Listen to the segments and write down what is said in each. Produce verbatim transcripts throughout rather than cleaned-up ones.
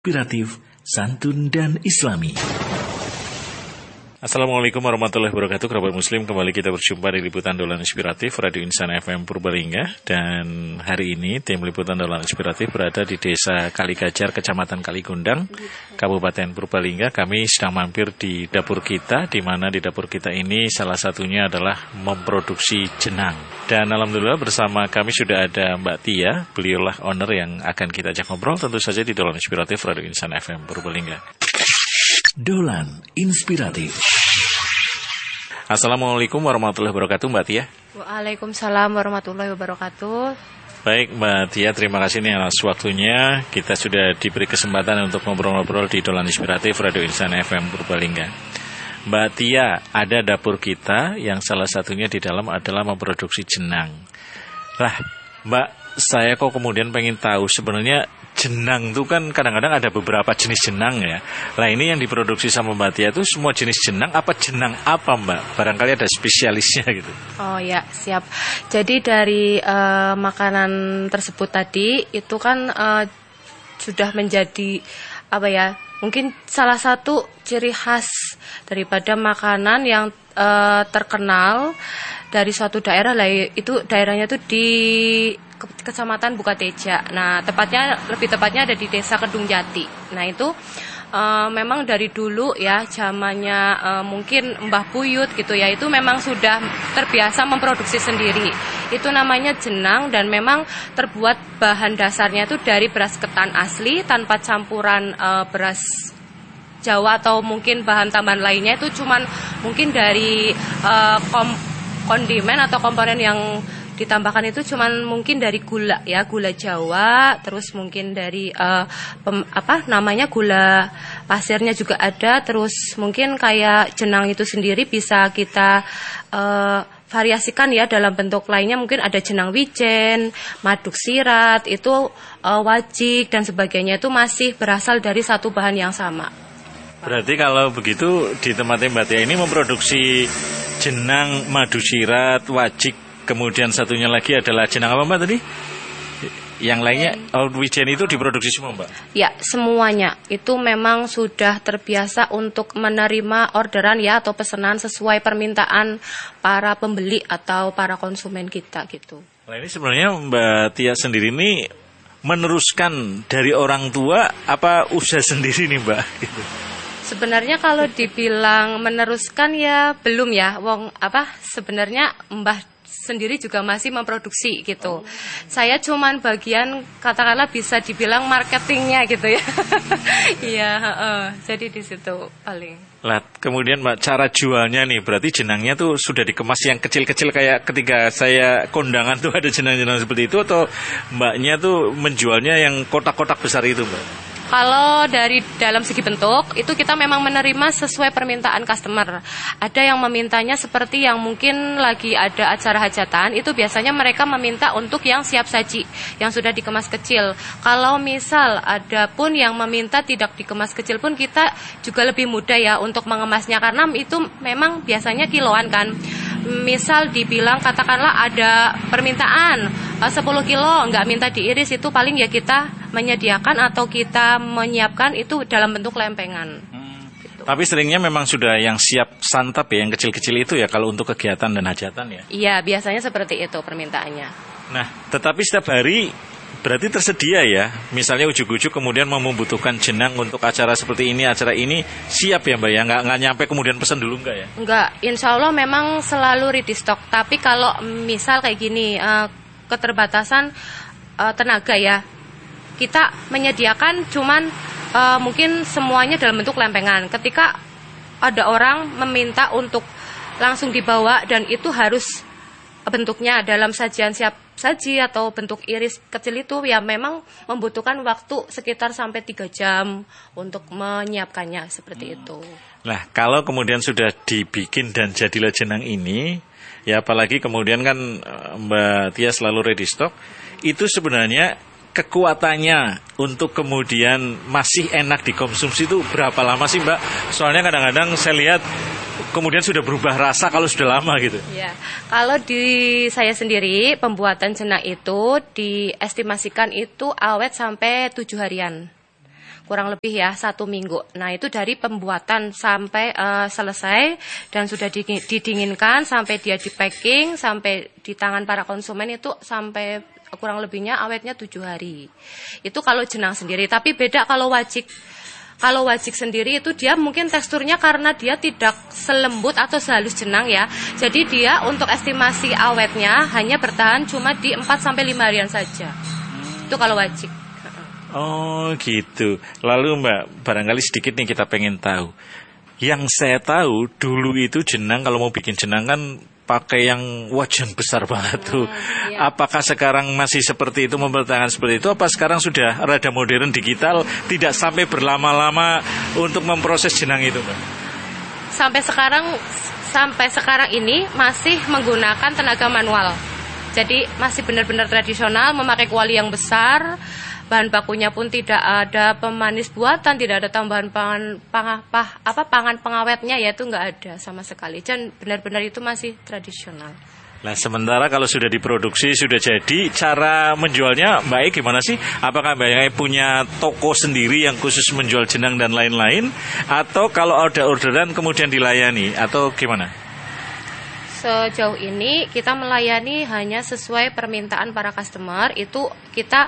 Inspiratif, santun dan islami. Assalamualaikum warahmatullahi wabarakatuh. Kerabat muslim, kembali kita berjumpa di Liputan Dolan Inspiratif Radio Insan F M Purbalingga. Dan hari ini tim Liputan Dolan Inspiratif berada di Desa Kaligajar, Kecamatan Kaligundang, Kabupaten Purbalingga. Kami sedang mampir di dapur kita, di mana di dapur kita ini salah satunya adalah memproduksi jenang. Dan alhamdulillah bersama kami sudah ada Mbak Tia, beliaulah owner yang akan kita ajak ngobrol tentu saja di Dolan Inspiratif Radio Insan F M Purbalingga. Dolan Inspiratif. Assalamualaikum warahmatullahi wabarakatuh, Mbak Tia. Waalaikumsalam warahmatullahi wabarakatuh. Baik, Mbak Tia, terima kasih nih atas waktunya. Kita sudah diberi kesempatan untuk ngobrol-ngobrol di Dolan Inspiratif Radio Insan F M Purbalingga. Mbak Tia, ada dapur kita yang salah satunya di dalam adalah memproduksi jenang. Lah, Mbak, saya kok kemudian pengen tahu sebenarnya jenang itu kan kadang-kadang ada beberapa jenis jenang ya. Lah ini yang diproduksi sama Mbak Tia itu semua jenis jenang apa jenang apa, Mbak? Barangkali ada spesialisnya gitu. Oh ya, siap. Jadi dari uh, makanan tersebut tadi itu kan uh, sudah menjadi apa ya? Mungkin salah satu ciri khas daripada makanan yang uh, terkenal dari suatu daerah lah. Itu daerahnya itu di Kecamatan Bukateja. Nah, tepatnya lebih tepatnya ada di Desa Kedung Jati. Nah, itu uh, memang dari dulu ya, zamannya uh, mungkin Mbah Buyut gitu ya, itu memang sudah terbiasa memproduksi sendiri. Itu namanya jenang dan memang terbuat bahan dasarnya itu dari beras ketan asli tanpa campuran uh, beras Jawa atau mungkin bahan tambahan lainnya. Itu cuman mungkin dari uh, kom- kondimen atau komponen yang ditambahkan itu cuman mungkin dari gula ya, gula Jawa, terus mungkin dari uh, pem, apa namanya gula pasirnya juga ada, terus mungkin kayak jenang itu sendiri bisa kita uh, variasikan ya dalam bentuk lainnya, mungkin ada jenang wijen, maduk sirat, itu uh, wajik dan sebagainya, itu masih berasal dari satu bahan yang sama. Berarti kalau begitu di tempatnya Mbak Tia ini memproduksi jenang, madu sirat, wajik, kemudian satunya lagi adalah jenang apa, Mbak, tadi? Yang lainnya, oh, wijen itu diproduksi semua, Mbak? Ya, semuanya. Itu memang sudah terbiasa untuk menerima orderan ya atau pesanan sesuai permintaan para pembeli atau para konsumen kita gitu. Nah, ini sebenarnya Mbak Tia sendiri ini meneruskan dari orang tua apa usaha sendiri nih, Mbak? Gitu. Sebenarnya kalau dibilang meneruskan ya belum ya. Wong apa sebenarnya Mbah sendiri juga masih memproduksi gitu. Oh. Saya cuman bagian katakanlah bisa dibilang marketingnya gitu ya. Iya, uh, jadi di situ paling. Lah, kemudian Mbak, cara jualnya nih berarti jenangnya tuh sudah dikemas yang kecil-kecil kayak ketika saya kondangan tuh ada jenang-jenang seperti itu, atau Mbaknya tuh menjualnya yang kotak-kotak besar itu, Mbak? Kalau dari dalam segi bentuk, itu kita memang menerima sesuai permintaan customer. Ada yang memintanya seperti yang mungkin lagi ada acara hajatan, itu biasanya mereka meminta untuk yang siap saji, yang sudah dikemas kecil. Kalau misal ada pun yang meminta tidak dikemas kecil pun, kita juga lebih mudah ya untuk mengemasnya, karena itu memang biasanya kiloan kan. Misal dibilang katakanlah ada permintaan sepuluh kilo, nggak minta diiris, itu paling ya kita menyediakan atau kita menyiapkan itu dalam bentuk lempengan. Hmm. Gitu. Tapi seringnya memang sudah yang siap santap ya, yang kecil-kecil itu ya kalau untuk kegiatan dan hajatan ya? Iya, biasanya seperti itu permintaannya. Nah, tetapi setiap hari berarti tersedia ya, misalnya ujuk-ujuk kemudian membutuhkan jenang untuk acara seperti ini, acara ini, siap ya, Mbak ya? Nggak, nggak nyampe kemudian pesan dulu nggak ya? Nggak, insya Allah memang selalu ready stock. Tapi kalau misal kayak gini, uh, keterbatasan uh, tenaga ya, kita menyediakan cuman uh, mungkin semuanya dalam bentuk lempengan. Ketika ada orang meminta untuk langsung dibawa dan itu harus bentuknya dalam sajian siap saji atau bentuk iris kecil, itu ya memang membutuhkan waktu sekitar sampai tiga jam untuk menyiapkannya seperti hmm. itu. Nah, kalau kemudian sudah dibikin dan jadilah jenang ini, ya apalagi kemudian kan Mbak Tia selalu ready stock, itu sebenarnya kekuatannya untuk kemudian masih enak dikonsumsi itu berapa lama sih, Mbak? Soalnya kadang-kadang saya lihat kemudian sudah berubah rasa kalau sudah lama gitu. Ya, kalau di saya sendiri pembuatan jenang itu diestimasikan itu awet sampai tujuh harian. kurang lebih ya satu minggu. Nah itu dari pembuatan sampai uh, selesai dan sudah didinginkan sampai dia di packing sampai di tangan para konsumen itu sampai kurang lebihnya awetnya tujuh hari. Itu kalau jenang sendiri. Tapi beda kalau wajik. Kalau wajik sendiri itu dia mungkin teksturnya karena dia tidak selembut atau sehalus jenang ya. Jadi dia untuk estimasi awetnya hanya bertahan cuma di empat sampai lima harian saja. Itu kalau wajik. Oh gitu. Lalu Mbak, barangkali sedikit nih kita pengen tahu. Yang saya tahu dulu itu jenang kalau mau bikin jenang kan pakai yang wajan besar banget tuh. Hmm, iya. Apakah sekarang masih seperti itu, mempertahankan seperti itu? Apa sekarang sudah rada modern digital, tidak sampai berlama-lama untuk memproses jenang itu, Mbak? Sampai sekarang sampai sekarang ini masih menggunakan tenaga manual. Jadi masih benar-benar tradisional, memakai kuali yang besar. Bahan bakunya pun tidak ada pemanis buatan, tidak ada tambahan pangan pang, pah, apa pangan pengawetnya, yaitu nggak ada sama sekali. Dan benar-benar itu masih tradisional. Nah sementara kalau sudah diproduksi, sudah jadi, cara menjualnya Mbak E gimana sih? Apakah Mbak E punya toko sendiri yang khusus menjual jenang dan lain-lain? Atau kalau ada orderan kemudian dilayani? Atau gimana? Sejauh ini kita melayani hanya sesuai permintaan para customer. Itu kita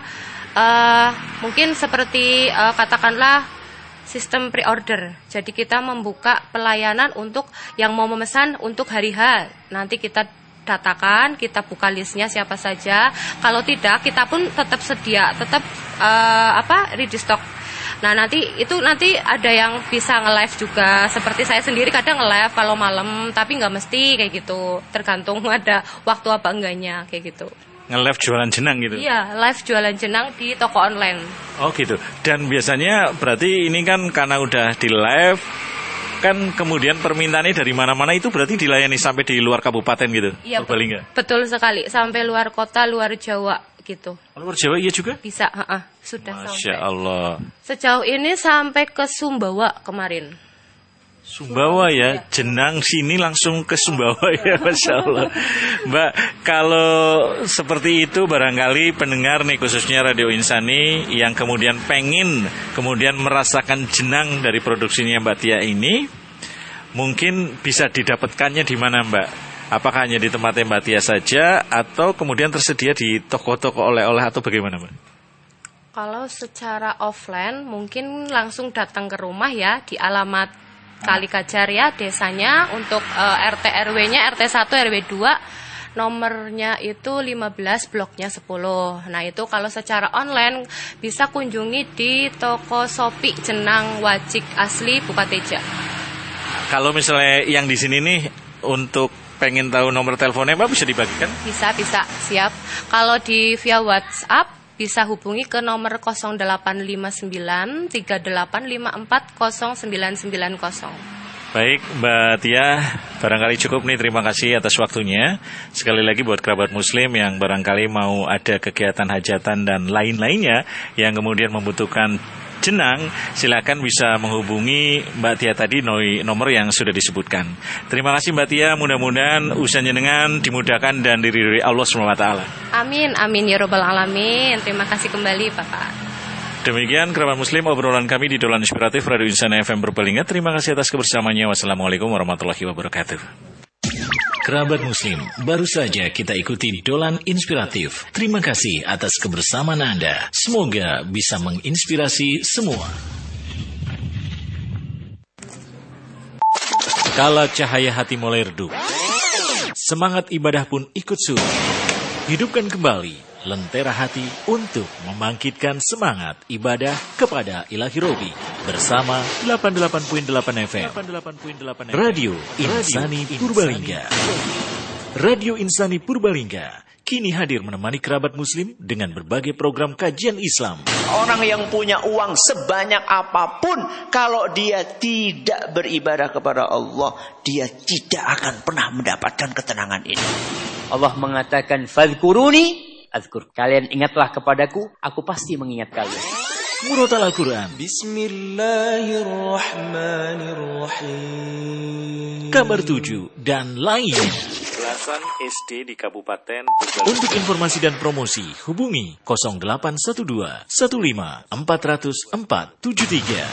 uh, mungkin seperti uh, katakanlah sistem pre-order. Jadi kita membuka pelayanan untuk yang mau memesan untuk hari H. Nanti kita datakan, kita buka listnya siapa saja. Kalau tidak, kita pun tetap sedia, tetap uh, apa ready stock. Nah nanti itu nanti ada yang bisa nge-live juga. Seperti saya sendiri kadang nge-live kalau malam, tapi nggak mesti kayak gitu. Tergantung ada waktu apa enggaknya kayak gitu. Nge-live jualan jenang gitu? Iya, live jualan jenang di toko online. Oh gitu. Dan biasanya berarti ini kan karena udah di live, kan kemudian permintaannya dari mana-mana itu berarti dilayani sampai di luar kabupaten gitu? Iya, Purbalingga? Betul sekali. Sampai luar kota, luar Jawa gitu. Luar Jawa iya juga? Bisa, uh-uh, sudah Masya sampai. Allah. Sejauh ini sampai ke Sumbawa kemarin. Sumbawa ya, jenang sini langsung ke Sumbawa ya, Masya Allah. Mbak, kalau seperti itu barangkali pendengar nih khususnya Radio Insani yang kemudian pengen kemudian merasakan jenang dari produksinya Mbak Tia ini, mungkin bisa didapatkannya di mana Mbak? Apakah hanya di tempatnya Mbak Tia saja atau kemudian tersedia di toko-toko oleh-oleh atau bagaimana Mbak? Kalau secara offline mungkin langsung datang ke rumah ya di alamat Kali Kajar ya desanya untuk uh, R T R W-nya R T satu R W dua nomornya itu lima belas bloknya sepuluh. Nah itu kalau secara online bisa kunjungi di toko Sopi Jenang Wajik Asli Bukateja. Kalau misalnya yang di sini nih untuk pengen tahu nomor teleponnya Mbak bisa dibagikan? Bisa, bisa, siap. Kalau di via WhatsApp bisa hubungi ke nomor nol delapan lima sembilan tiga delapan lima empat nol sembilan sembilan nol. Baik Mbak Tia, barangkali cukup nih, terima kasih atas waktunya. Sekali lagi buat kerabat muslim yang barangkali mau ada kegiatan hajatan dan lain-lainnya yang kemudian membutuhkan jenang, silakan bisa menghubungi Mbak Tia tadi nomor yang sudah disebutkan. Terima kasih Mbak Tia, mudah-mudahan usahanya dengan dimudahkan dan diridhoi Allah subhanahu wa taala. Amin, amin ya robbal alamin. Terima kasih kembali Bapak. Demikian kerabat muslim obrolan kami di Dolan Inspiratif Radio Insani F M Purbalingga. Terima kasih atas kebersamaannya. Wassalamualaikum warahmatullahi wabarakatuh. Kerabat muslim, baru saja kita ikuti Dolan Inspiratif. Terima kasih atas kebersamaan Anda. Semoga bisa menginspirasi semua. Kala cahaya hati mulai redup, semangat ibadah pun ikut surut. Hidupkan kembali lentera hati untuk membangkitkan semangat ibadah kepada Ilahi Robi bersama delapan puluh delapan koma delapan F M Radio Insani Purbalingga. Radio Insani Purbalingga kini hadir menemani kerabat muslim dengan berbagai program kajian Islam. Orang yang punya uang sebanyak apapun, kalau dia tidak beribadah kepada Allah, dia tidak akan pernah mendapatkan ketenangan ini. Allah mengatakan, "Fadhkuruni azkur." Kalian ingatlah kepadaku, aku pasti mengingat kalian. Murotal Al-Quran. Bismillahirrahmanirrahim. Kabar tujuh dan lainnya. Hasan S D di Kabupaten Tegal. Untuk informasi dan promosi, hubungi nol delapan satu dua satu lima empat nol nol empat tujuh tiga.